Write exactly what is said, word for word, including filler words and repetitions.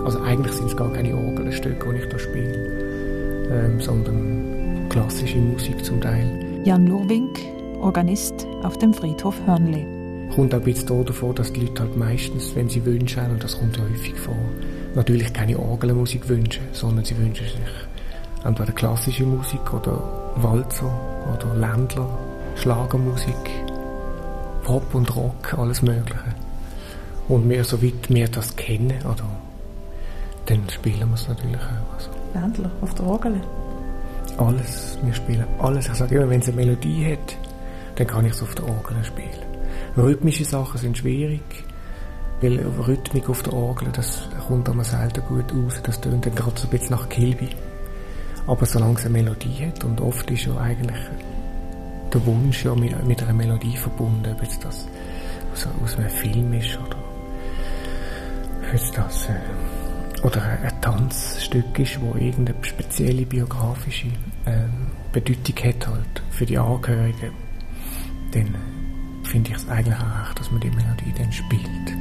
Also eigentlich sind es gar keine Orgelstücke, die ich da spiele, ähm, sondern klassische Musik zum Teil. Jan Lurvink, Organist auf dem Friedhof Hörnli. Kommt auch ein bisschen davor, dass die Leute halt meistens, wenn sie Wünsche haben, und das kommt ja häufig vor, natürlich keine Orgelmusik wünschen, sondern sie wünschen sich entweder klassische Musik oder Walzer oder Ländler, Schlagermusik, Pop und Rock, alles Mögliche. Und wir, soweit wir das kennen, oder, dann spielen wir es natürlich auch. Also. Ländler auf der Orgel? Alles, wir spielen alles. Ich sage immer, wenn es eine Melodie hat, dann kann ich es auf der Orgel spielen. Rhythmische Sachen sind schwierig, weil Rhythmik auf der Orgel, das kommt immer selten gut raus, das tönt dann gerade so ein bisschen nach Kilby. Aber solange es eine Melodie hat, und oft ist ja eigentlich der Wunsch ja mit, mit einer Melodie verbunden, ob jetzt das aus, aus einem Film ist oder ob jetzt das äh, oder ein Tanzstück ist, wo irgendeine spezielle biografische äh, Bedeutung hat halt für die Angehörigen, dann finde ich es eigentlich auch recht, dass man die Melodie dann spielt.